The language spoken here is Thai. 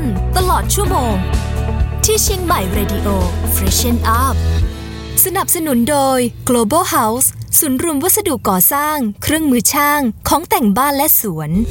ตลอดชั่วโมงที่เชียงใหม่ Radio Freshen Up สนับสนุนโดย Global House ศูนย์รวมวัสดุก่อสร้างเครื่องมือช่างของแต่งบ้านและสวน